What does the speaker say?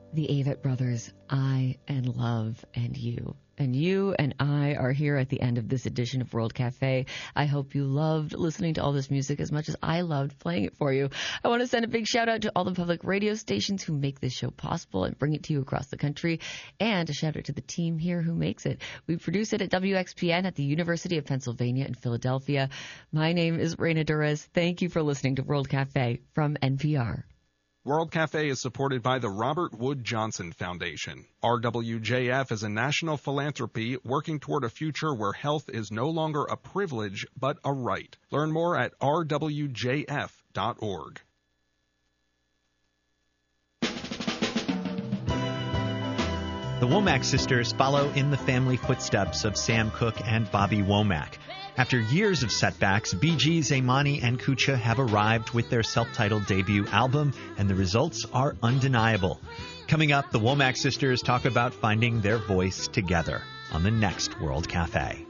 the Avett Brothers, I and Love and You. And you and I are here at the end of this edition of World Cafe. I hope you loved listening to all this music as much as I loved playing it for you. I want to send a big shout out to all the public radio stations who make this show possible and bring it to you across the country, and a shout out to the team here who makes it. We produce it at WXPN at the University of Pennsylvania in Philadelphia. My name is Raina Durez. Thank you for listening to World Cafe from NPR. World Cafe is supported by the Robert Wood Johnson Foundation. RWJF is a national philanthropy working toward a future where health is no longer a privilege but a right. Learn more at rwjf.org. The Womack sisters follow in the family footsteps of Sam Cooke and Bobby Womack. After years of setbacks, Bee Gees, Imani, and Kucha have arrived with their self-titled debut album, and the results are undeniable. Coming up, the Womack sisters talk about finding their voice together on the next World Cafe.